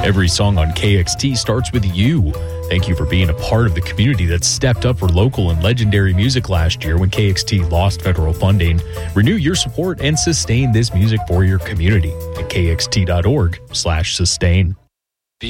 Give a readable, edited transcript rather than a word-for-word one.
Every song on KXT starts with you. Thank you for being a part of the community that stepped up for local and legendary music last year when KXT lost federal funding. Renew your support and sustain this music for your community at kxt.org/sustain.